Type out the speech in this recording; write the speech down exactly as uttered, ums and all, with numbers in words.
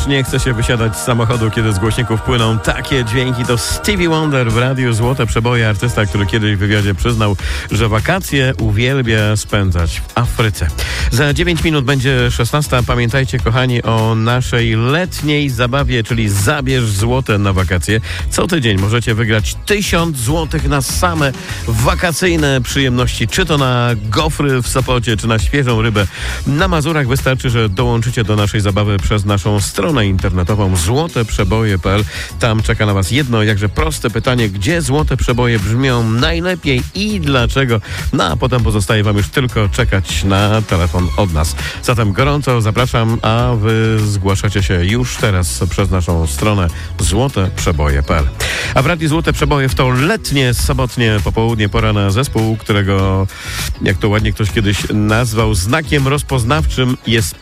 Aż nie chce się wysiadać z samochodu, kiedy z głośników płyną takie dźwięki. To Stevie Wonder w radiu Złote Przeboje, artysta, który kiedyś w wywiadzie przyznał, że wakacje uwielbia spędzać w Afryce. Za dziewięć minut będzie szesnasta. Pamiętajcie, kochani, o naszej letniej zabawie, czyli Zabierz Złote na wakacje. Co tydzień możecie wygrać tysiąc złotych na same wakacyjne przyjemności, czy to na gofry w Sopocie, czy na świeżą rybę na Mazurach. Wystarczy, że dołączycie do naszej zabawy przez naszą stronę internetową złote przeboje kropka p l. Tam czeka na was jedno, jakże proste pytanie, gdzie Złote Przeboje brzmią najlepiej i dlaczego. No a potem pozostaje wam już tylko czekać na telefon od nas. Zatem gorąco zapraszam, a wy zgłaszacie się już teraz przez naszą stronę złote przeboje kropka p l. A w Radiu Złote Przeboje w to letnie, sobotnie popołudnie pora na zespół, którego, jak to ładnie ktoś kiedyś nazwał, znakiem rozpoznawczym jest